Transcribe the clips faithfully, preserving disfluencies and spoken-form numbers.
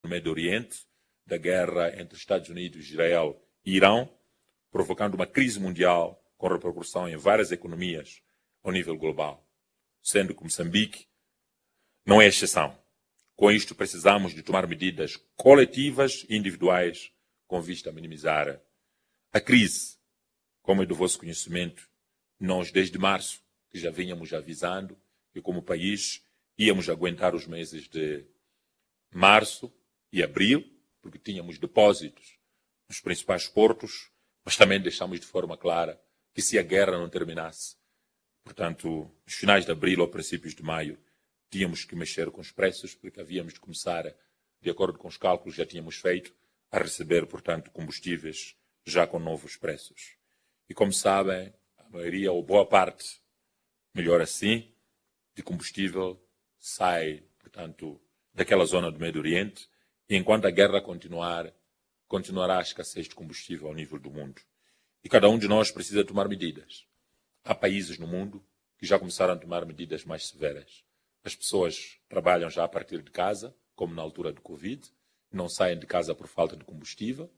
no Médio Oriente, da guerra entre Estados Unidos, Israel e Irão, provocando uma crise mundial com repercussão em várias economias ao nível global, sendo que Moçambique não é exceção. Com isto, precisamos de tomar medidas coletivas e individuais com vista a minimizar a crise. Como é do vosso conhecimento, nós, desde março, que já vínhamos avisando que, como país, íamos aguentar os meses de março e abril, porque tínhamos depósitos nos principais portos, mas também deixamos de forma clara que, se a guerra não terminasse, portanto, nos finais de abril ou princípios de maio, tínhamos que mexer com os preços, porque havíamos de começar, de acordo com os cálculos que já tínhamos feito, a receber, portanto, combustíveis já com novos preços. E como sabem, a maioria ou boa parte, melhor assim, de combustível sai, portanto, daquela zona do Médio Oriente, e enquanto a guerra continuar, continuará a escassez de combustível ao nível do mundo. E cada um de nós precisa tomar medidas. Há países no mundo que já começaram a tomar medidas mais severas. As pessoas trabalham já a partir de casa, como na altura do Covid, não saem de casa por falta de combustível.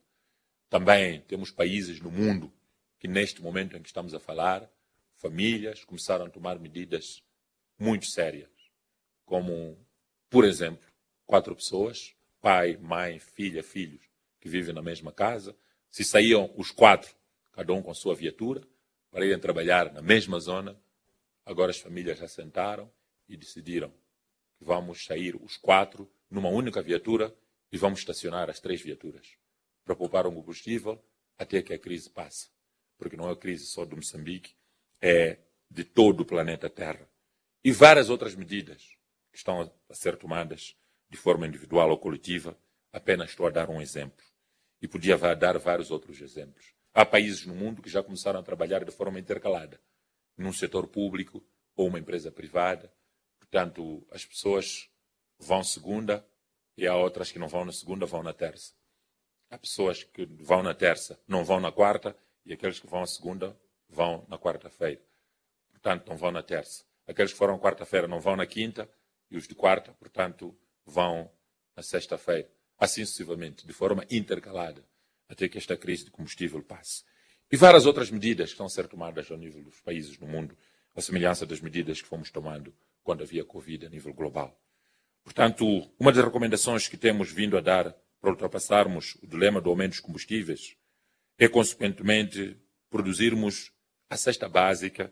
Também temos países no mundo que, neste momento em que estamos a falar, famílias começaram a tomar medidas muito sérias, como, por exemplo, quatro pessoas, pai, mãe, filha, filhos, que vivem na mesma casa. Se saíam os quatro, cada um com a sua viatura, para irem trabalhar na mesma zona, agora as famílias já sentaram e decidiram que vamos sair os quatro numa única viatura e vamos estacionar as três viaturas para poupar o combustível até que a crise passe. Porque não é a crise só do Moçambique, é de todo o planeta Terra. E várias outras medidas que estão a ser tomadas de forma individual ou coletiva, apenas estou a dar um exemplo. E podia dar vários outros exemplos. Há países no mundo que já começaram a trabalhar de forma intercalada, num setor público ou uma empresa privada. Portanto, as pessoas vão segunda e há outras que não vão na segunda, vão na terça. Há pessoas que vão na terça, não vão na quarta, e aqueles que vão à segunda vão na quarta-feira. Portanto, não vão na terça. Aqueles que foram quarta-feira não vão na quinta, e os de quarta, portanto, vão na sexta-feira. Assim sucessivamente, de forma intercalada, até que esta crise de combustível passe. E várias outras medidas que estão a ser tomadas ao nível dos países no mundo, a semelhança das medidas que fomos tomando quando havia Covid a nível global. Portanto, uma das recomendações que temos vindo a dar para ultrapassarmos o dilema do aumento dos combustíveis é, consequentemente, produzirmos a cesta básica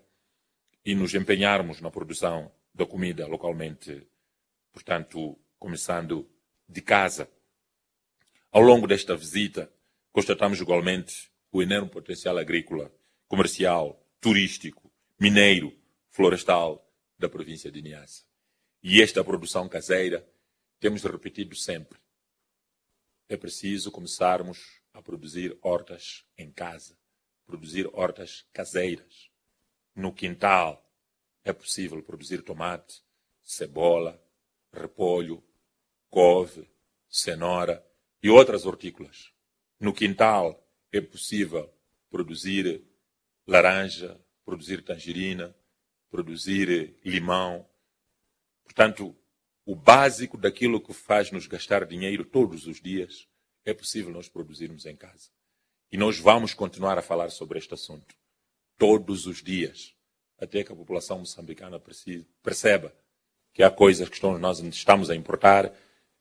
e nos empenharmos na produção da comida localmente, portanto, começando de casa. Ao longo desta visita, constatamos igualmente o enorme potencial agrícola, comercial, turístico, mineiro, florestal da província de Niassa. E esta produção caseira, temos repetido sempre, é preciso começarmos a produzir hortas em casa, produzir hortas caseiras. No quintal é possível produzir tomate, cebola, repolho, couve, cenoura e outras hortícolas. No quintal é possível produzir laranja, produzir tangerina, produzir limão. Portanto, o básico daquilo que faz-nos gastar dinheiro todos os dias é possível nós produzirmos em casa. E nós vamos continuar a falar sobre este assunto todos os dias, até que a população moçambicana perceba que há coisas que nós estamos a importar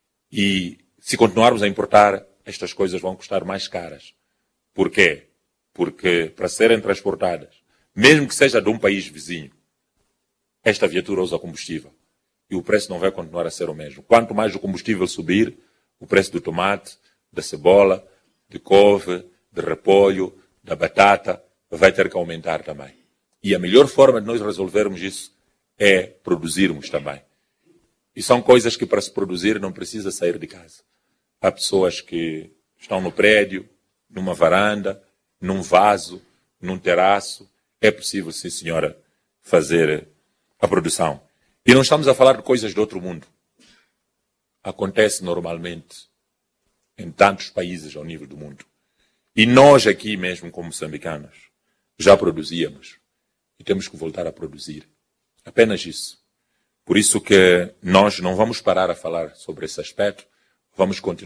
e, se continuarmos a importar, estas coisas vão custar mais caras. Por quê? Porque, para serem transportadas, mesmo que seja de um país vizinho, esta viatura usa combustível. E o preço não vai continuar a ser o mesmo. Quanto mais o combustível subir, o preço do tomate, da cebola, de couve, de repolho, da batata, vai ter que aumentar também. E a melhor forma de nós resolvermos isso é produzirmos também. E são coisas que, para se produzir, não precisa sair de casa. Há pessoas que estão no prédio, numa varanda, num vaso, num terraço. É possível, sim, senhora, fazer a produção. E não estamos a falar de coisas de outro mundo. Acontece normalmente em tantos países ao nível do mundo. E nós aqui mesmo, como moçambicanos, já produzíamos. E temos que voltar a produzir. Apenas isso. Por isso que nós não vamos parar a falar sobre esse aspecto. Vamos continuar.